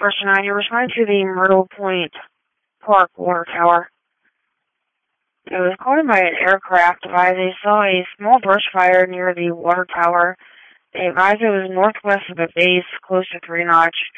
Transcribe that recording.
Person 9, you're responding to the Myrtle Point Park water tower. It was called in by an aircraft advised they saw a small brush fire near the water tower. They advised it was northwest of the base, close to 3 Notch.